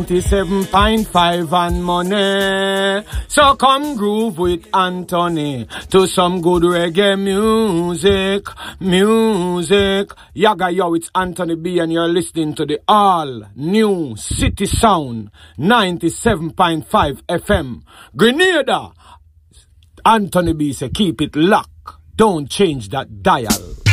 97.5 and money. So come groove with Anthony to some good reggae music. Yaga yo, it's Anthony B and you're listening to the all new City Sound 97.5 FM. Grenada. Anthony B say keep it locked. Don't change that dial.